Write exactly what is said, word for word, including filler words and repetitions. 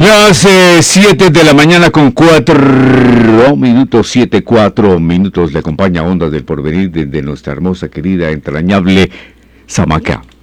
Las eh, siete de la mañana con cuatro minutos, siete, cuatro minutos. Le acompaña Ondas del Porvenir desde nuestra hermosa, querida, entrañable Samaca.